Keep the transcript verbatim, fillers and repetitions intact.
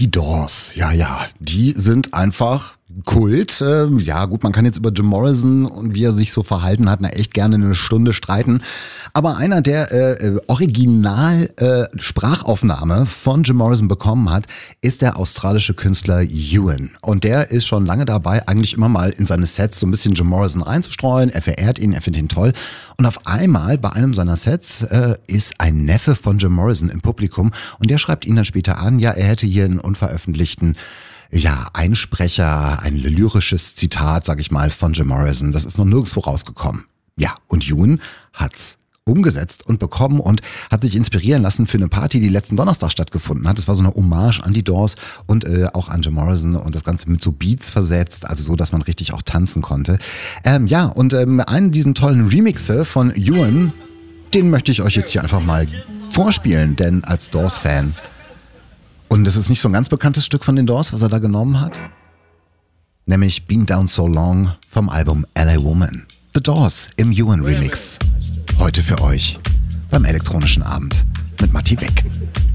Die Doors, ja, ja, die sind einfach Kult. Ähm, ja gut, man kann jetzt über Jim Morrison und wie er sich so verhalten hat, na echt gerne eine Stunde streiten. Aber einer, der äh, original äh, Sprachaufnahme von Jim Morrison bekommen hat, ist der australische Künstler Ewan. Und der ist schon lange dabei, eigentlich immer mal in seine Sets so ein bisschen Jim Morrison reinzustreuen. Er verehrt ihn, er findet ihn toll. Und auf einmal bei einem seiner Sets äh, ist ein Neffe von Jim Morrison im Publikum und der schreibt ihn dann später an, ja, er hätte hier einen unveröffentlichten ja, Einsprecher, ein lyrisches Zitat, sag ich mal, von Jim Morrison. Das ist noch nirgendwo rausgekommen. Ja, und Ewan hat's umgesetzt und bekommen und hat sich inspirieren lassen für eine Party, die letzten Donnerstag stattgefunden hat. Das war so eine Hommage an die Doors und äh, auch an Jim Morrison und das Ganze mit so Beats versetzt, also so, dass man richtig auch tanzen konnte. Ähm, ja, und ähm, einen diesen tollen Remixe von Ewan, den möchte ich euch jetzt hier einfach mal vorspielen, denn als Doors-Fan. Und es ist nicht so ein ganz bekanntes Stück von den Doors, was er da genommen hat. Nämlich Been Down So Long vom Album L A Woman. The Doors im Ewan Remix. Heute für euch beim elektronischen Abend mit Matti Weck.